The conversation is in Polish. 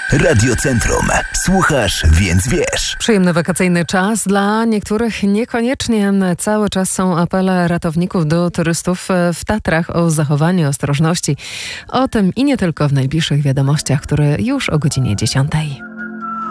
Radiocentrum. Słuchasz, więc wiesz. Przyjemny wakacyjny czas. Dla niektórych niekoniecznie. Cały czas są apele ratowników do turystów w Tatrach o zachowanie ostrożności. O tym i nie tylko w najbliższych wiadomościach, które już o godzinie 10.